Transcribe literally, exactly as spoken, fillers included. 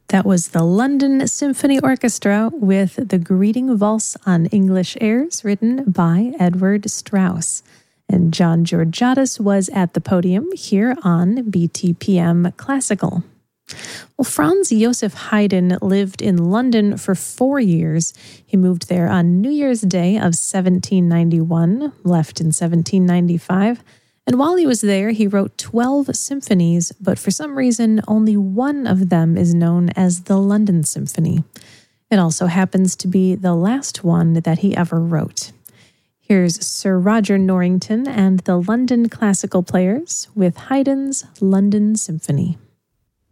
That was the London Symphony Orchestra with the Greeting Valse on English Airs, written by Edward Strauss. And John Georgiadis was at the podium here on B T P M Classical. Well, Franz Joseph Haydn lived in London for four years. He moved there on New Year's Day of seventeen ninety-one, left in seventeen ninety-five. And while he was there, he wrote twelve symphonies, but for some reason, only one of them is known as the London Symphony. It also happens to be the last one that he ever wrote. Here's Sir Roger Norrington and the London Classical Players with Haydn's London Symphony.